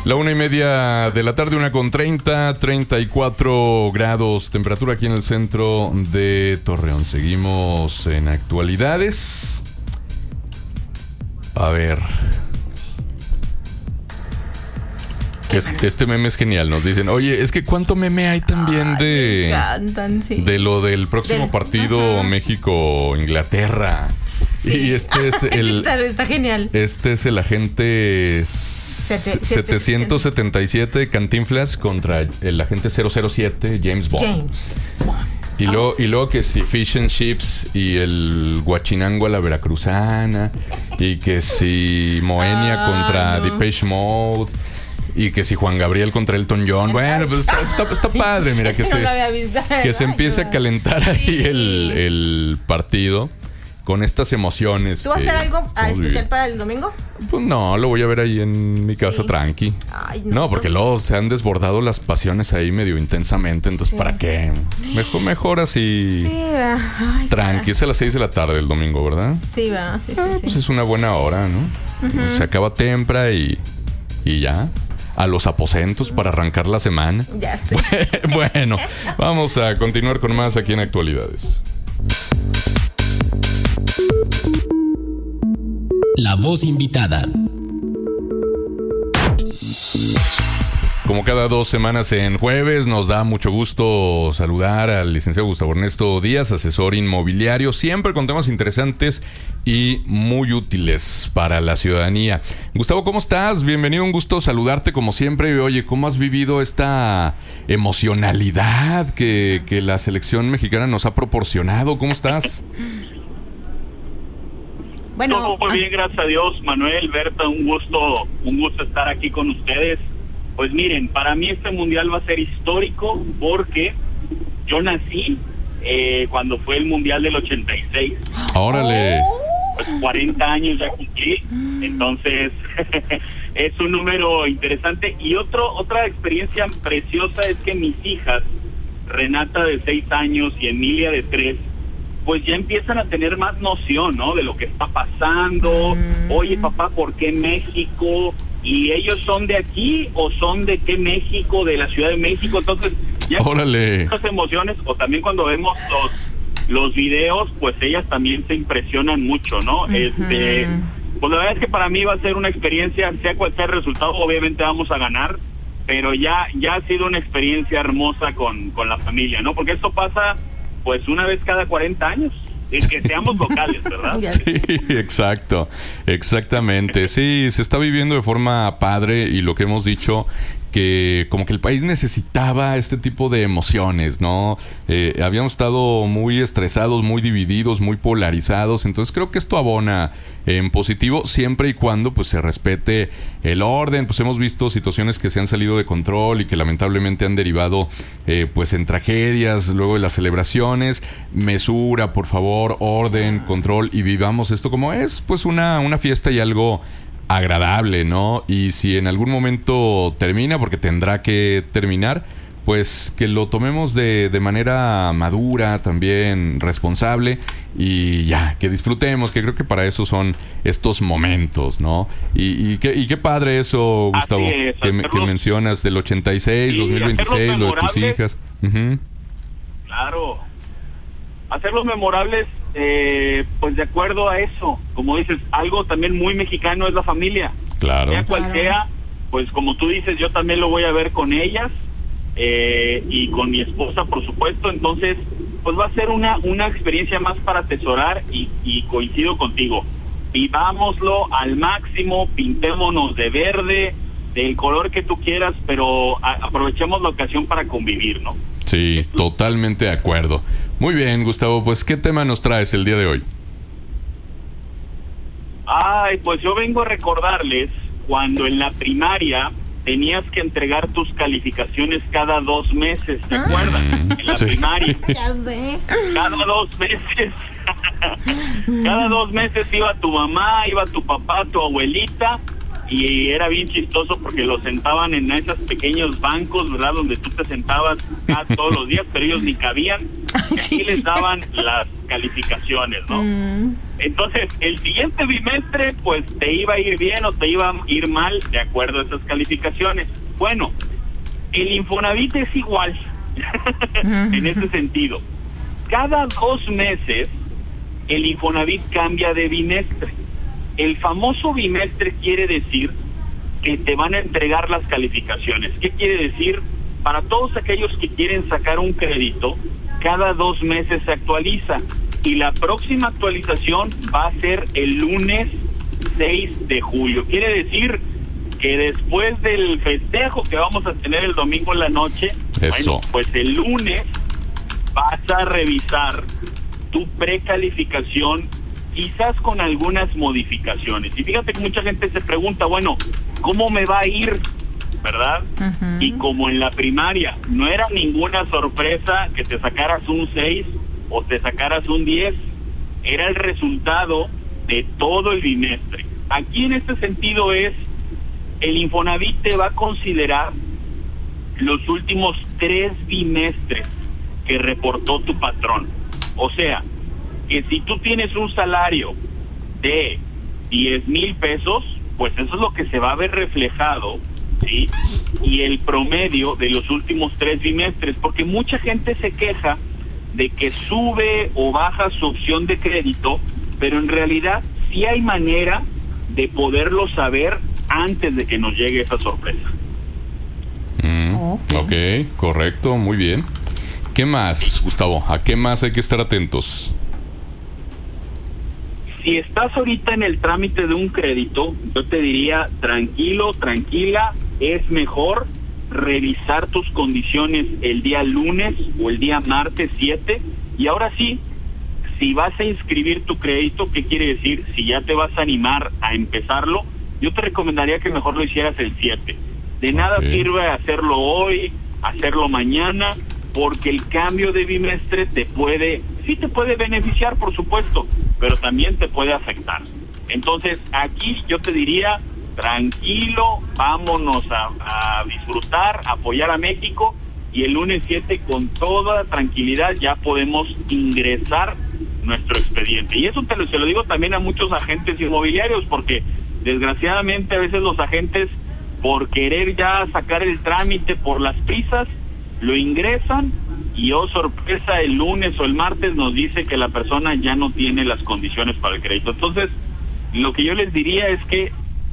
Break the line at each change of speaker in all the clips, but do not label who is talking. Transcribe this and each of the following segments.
La 1:30 de la tarde, 1:30, 34 grados, temperatura aquí en el centro de Torreón. Seguimos en actualidades. A ver. Este meme es genial, nos dicen, oye, es que cuánto meme hay también
me encantan, sí.
de lo del próximo partido México-Inglaterra. Sí. Y este es el...
Está genial.
Este es el agente 777 de Cantinflas contra el agente 007 James Bond. Y luego que si Fish and Chips y el Guachinango a la veracruzana, y que si Moenia contra Depeche Mode, y que si Juan Gabriel contra Elton John. Bueno, pues está padre, mira, que se empiece a calentar ahí el partido con estas emociones.
¿Tú vas a hacer algo especial para el domingo?
Pues no, lo voy a ver ahí en mi casa tranqui.
Ay,
no, porque luego se han desbordado las pasiones ahí medio intensamente. Entonces, ¿para qué? Mejor así.
Sí, ay,
tranqui. Es a las 6 de la tarde el domingo, ¿verdad?
Sí, va. Sí,
pues es una buena hora, ¿no? Uh-huh. Se acaba temprano y ya. A los aposentos para arrancar la semana.
Ya sé.
Bueno, vamos a continuar con más aquí en Actualidades.
La voz invitada.
Como cada 2 semanas en jueves, nos da mucho gusto saludar al licenciado Gustavo Ernesto Díaz, asesor inmobiliario, siempre con temas interesantes y muy útiles para la ciudadanía. Gustavo, ¿cómo estás? Bienvenido, un gusto saludarte como siempre. Oye, ¿cómo has vivido esta emocionalidad que la selección mexicana nos ha proporcionado? ¿Cómo estás?
Bueno, todo muy bien, gracias a Dios. Manuel, Berta, un gusto estar aquí con ustedes. Pues miren, para mí este mundial va a ser histórico porque yo nací cuando fue el mundial del 86.
¡Órale!
Pues 40 años ya cumplí, entonces es un número interesante. Y otra experiencia preciosa es que mis hijas, Renata de 6 años y Emilia de 3, pues ya empiezan a tener más noción, ¿no? De lo que está pasando. Oye, papá, ¿por qué México? ¿Y ellos son de aquí o son de qué México, de la Ciudad de México? Entonces, ya
¡órale!
Estas emociones, o también cuando vemos los videos, pues ellas también se impresionan mucho, ¿no? Pues la verdad es que para mí va a ser una experiencia, sea cual sea el resultado, obviamente vamos a ganar, pero ya ha sido una experiencia hermosa con la familia, ¿no? Porque esto pasa, pues, una vez cada 40 años. Es que seamos locales, ¿verdad?
Sí, exactamente. Sí, se está viviendo de forma padre y lo que hemos dicho, que como que el país necesitaba este tipo de emociones, ¿no? Habíamos estado muy estresados, muy divididos, muy polarizados, entonces creo que esto abona en positivo siempre y cuando pues se respete el orden. Pues hemos visto situaciones que se han salido de control y que lamentablemente han derivado pues en tragedias luego de las celebraciones. Mesura, por favor, orden, control, y vivamos esto como es, pues una fiesta y algo agradable, ¿no? Y si en algún momento termina, porque tendrá que terminar, pues que lo tomemos de manera madura, también responsable, y ya, que disfrutemos, que creo que para eso son estos momentos, ¿no? Y qué padre eso, Gustavo,
es,
que mencionas del 86, sí, 2026, lo de tus hijas. Uh-huh.
Claro. Hacerlos memorables, pues de acuerdo a eso, como dices, algo también muy mexicano es la familia.
Claro.
Sea cual sea, pues como tú dices, yo también lo voy a ver con ellas y con mi esposa, por supuesto. Entonces, pues va a ser una experiencia más para atesorar y coincido contigo. Vivámoslo al máximo, pintémonos de verde, del color que tú quieras, pero aprovechemos la ocasión para convivir, ¿no?
Sí, totalmente de acuerdo. Muy bien, Gustavo, pues ¿qué tema nos traes el día de hoy?
Pues yo vengo a recordarles cuando en la primaria tenías que entregar tus calificaciones cada 2 meses, ¿te acuerdas? En la primaria.
Ya sé.
Cada 2 meses. Cada 2 meses iba tu mamá, iba tu papá, tu abuelita, y era bien chistoso porque los sentaban en esos pequeños bancos, ¿verdad? Donde tú te sentabas todos los días, pero ellos ni cabían. Aquí les daban las calificaciones, ¿no? Entonces, el siguiente bimestre, pues te iba a ir bien o te iba a ir mal de acuerdo a esas calificaciones. Bueno, el Infonavit es igual en ese sentido. Cada 2 meses el Infonavit cambia de bimestre. El famoso bimestre quiere decir que te van a entregar las calificaciones. ¿Qué quiere decir? Para todos aquellos que quieren sacar un crédito, cada 2 meses se actualiza y la próxima actualización va a ser el lunes 6 de julio. Quiere decir que después del festejo que vamos a tener el domingo en la noche, bueno, pues el lunes vas a revisar tu precalificación, quizás con algunas modificaciones. Y fíjate que mucha gente se pregunta, bueno, ¿cómo me va a ir? ¿Verdad? Y como en la primaria no era ninguna sorpresa que te sacaras un 6 o te sacaras un 10, era el resultado de todo el bimestre. Aquí en este sentido es, el Infonavit te va a considerar los últimos 3 bimestres que reportó tu patrón. O sea, que si tú tienes un salario de 10,000 pesos, pues eso es lo que se va a ver reflejado, ¿sí? Y el promedio de los últimos 3 bimestres, porque mucha gente se queja de que sube o baja su opción de crédito, pero en realidad sí hay manera de poderlo saber antes de que nos llegue esa sorpresa.
Ok, correcto, muy bien. ¿Qué más, Gustavo? ¿A qué más hay que estar atentos?
Si estás ahorita en el trámite de un crédito, yo te diría, tranquilo, tranquila, es mejor revisar tus condiciones el día lunes o el día martes 7. Y ahora sí, si vas a inscribir tu crédito, ¿qué quiere decir? Si ya te vas a animar a empezarlo, yo te recomendaría que mejor lo hicieras el 7. De nada sirve hacerlo hoy, hacerlo mañana, porque el cambio de bimestre te puede beneficiar, por supuesto, pero también te puede afectar. Entonces, aquí yo te diría, tranquilo, vámonos a disfrutar, apoyar a México, y el lunes 7 con toda tranquilidad ya podemos ingresar nuestro expediente. Y eso se lo digo también a muchos agentes inmobiliarios, porque desgraciadamente a veces los agentes, por querer ya sacar el trámite por las prisas, lo ingresan y, oh sorpresa, el lunes o el martes nos dice que la persona ya no tiene las condiciones para el crédito. Entonces, lo que yo les diría es que...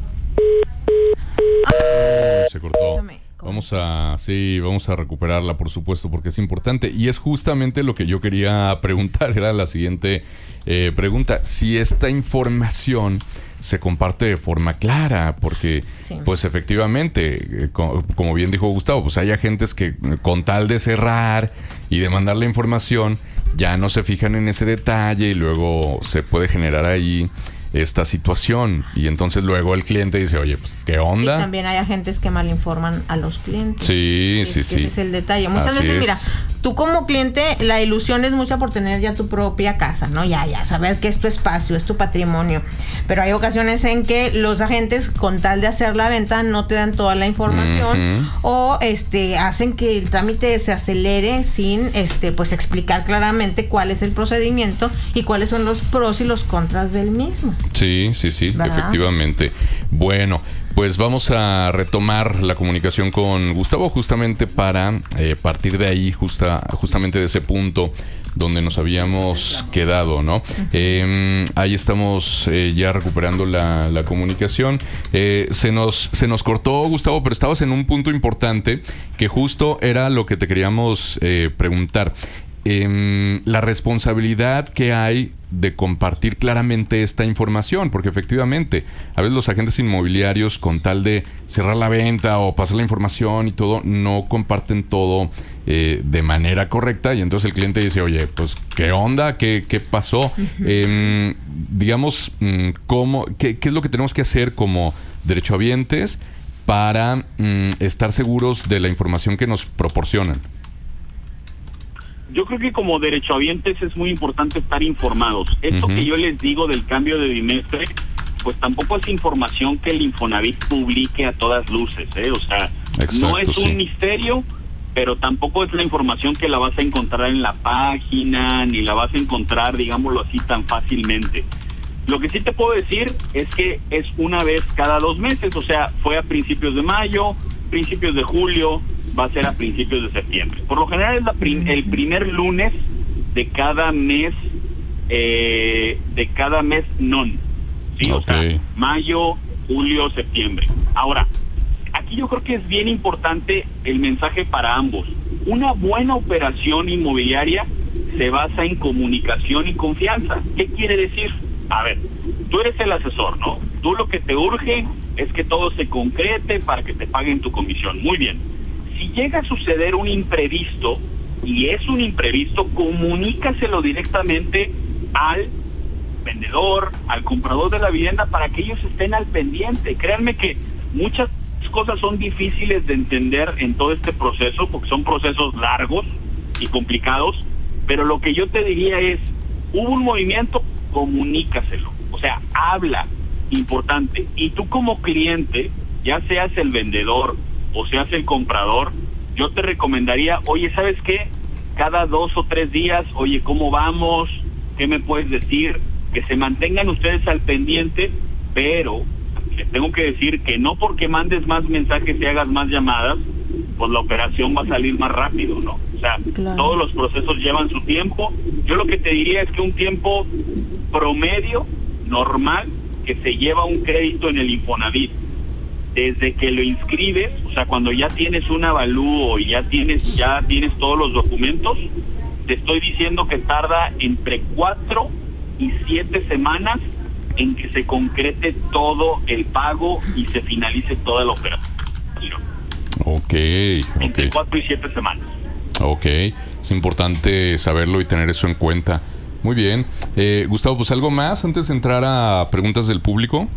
Se cortó. Vamos a recuperarla, por supuesto, porque es importante. Y es justamente lo que yo quería preguntar, era la siguiente pregunta. Si esta información se comparte de forma clara, porque pues efectivamente, como bien dijo Gustavo, pues hay agentes que con tal de cerrar y de mandar la información, ya no se fijan en ese detalle y luego se puede generar ahí esta situación, y entonces luego el cliente dice, oye, pues, ¿qué onda?
Y también hay agentes que malinforman a los clientes.
Sí.
Ese es el detalle. Muchas veces, mira, tú como cliente, la ilusión es mucha por tener ya tu propia casa, ¿no? Ya, saber que es tu espacio, es tu patrimonio. Pero hay ocasiones en que los agentes, con tal de hacer la venta, no te dan toda la información o hacen que el trámite se acelere sin pues explicar claramente cuál es el procedimiento y cuáles son los pros y los contras del mismo.
Sí, ¿verdad? Efectivamente. Bueno, pues vamos a retomar la comunicación con Gustavo justamente para partir de ahí, justamente de ese punto donde nos habíamos quedado, ¿no? Ahí estamos ya recuperando la comunicación. Se nos cortó, Gustavo, pero estabas en un punto importante que justo era lo que te queríamos preguntar. La responsabilidad que hay de compartir claramente esta información, porque efectivamente a veces los agentes inmobiliarios, con tal de cerrar la venta o pasar la información y todo, no comparten todo de manera correcta, y entonces el cliente dice, oye, pues ¿qué onda? ¿Qué pasó? Digamos, ¿qué es lo que tenemos que hacer como derechohabientes para estar seguros de la información que nos proporcionan?
Yo creo que como derechohabientes es muy importante estar informados. Esto que yo les digo del cambio de bimestre, pues tampoco es información que el Infonavit publique a todas luces, O sea, no es un misterio pero tampoco es la información que la vas a encontrar en la página, ni la vas a encontrar, digámoslo así, tan fácilmente. Lo que sí te puedo decir es que es una vez cada 2 meses, o sea, fue a principios de mayo, principios de julio, va a ser a principios de septiembre. Por lo general es el primer lunes de cada mes, non, ¿sí? O sea, mayo, julio, septiembre. Ahora, aquí yo creo que es bien importante el mensaje para ambos. Una buena operación inmobiliaria se basa en comunicación y confianza. ¿Qué quiere decir? A ver, tú eres el asesor, ¿no? Tú lo que te urge es que todo se concrete para que te paguen tu comisión. Muy bien. Si llega a suceder un imprevisto, y es un imprevisto, comunícaselo directamente al vendedor, al comprador de la vivienda, para que ellos estén al pendiente. Créanme que muchas cosas son difíciles de entender en todo este proceso, porque son procesos largos y complicados, pero lo que yo te diría es, hubo un movimiento, comunícaselo, o sea, habla, importante. Y tú como cliente, ya seas el vendedor o seas el comprador, yo te recomendaría, oye, ¿sabes qué? Cada 2 o 3 días, oye, ¿cómo vamos? ¿Qué me puedes decir? Que se mantengan ustedes al pendiente, pero les tengo que decir que no porque mandes más mensajes y hagas más llamadas, pues la operación va a salir más rápido, ¿no? O sea, claro, todos los procesos llevan su tiempo. Yo lo que te diría es que un tiempo promedio, normal, que se lleva un crédito en el Infonavit, desde que lo inscribes, o sea, cuando ya tienes un avalúo y ya tienes todos los documentos, te estoy diciendo que tarda entre 4 y 7 semanas en que se concrete todo el pago y se finalice toda la operación. Entre 4 y 7 semanas.
Ok, es importante saberlo y tener eso en cuenta. Muy bien. Gustavo, pues algo más antes de entrar a preguntas del público.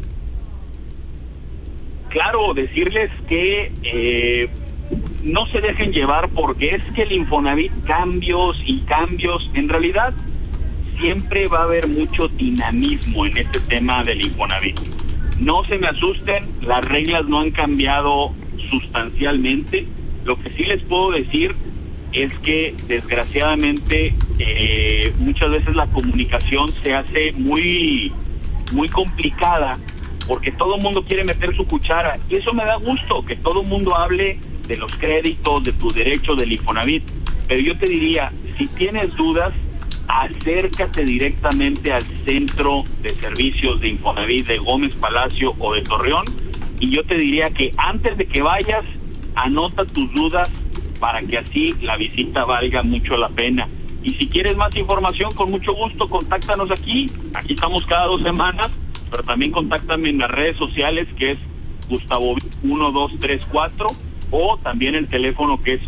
Claro, decirles que no se dejen llevar, porque es que el Infonavit, cambios, en realidad siempre va a haber mucho dinamismo en este tema del Infonavit. No se me asusten, las reglas no han cambiado sustancialmente. Lo que sí les puedo decir es que desgraciadamente muchas veces la comunicación se hace muy complicada, porque todo el mundo quiere meter su cuchara, y eso me da gusto, que todo el mundo hable de los créditos, de tu derecho, del Infonavit. Pero yo te diría, si tienes dudas, acércate directamente al centro de servicios de Infonavit de Gómez Palacio o de Torreón, y yo te diría que antes de que vayas, anota tus dudas para que así la visita valga mucho la pena. Y si quieres más información, con mucho gusto, contáctanos aquí estamos cada 2 semanas, pero también contáctame en las redes sociales, que es Gustavo 1234, o también el teléfono, que es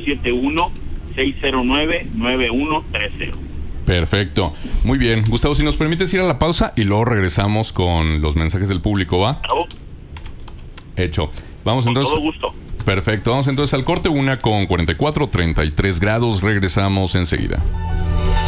871-609-9130.
Perfecto, muy bien. Gustavo, si nos permites ir a la pausa y luego regresamos con los mensajes del público, ¿va?
Claro.
Hecho. Vamos entonces.
Con todo gusto.
Perfecto, vamos entonces al corte, 1:44, 33 grados, regresamos enseguida.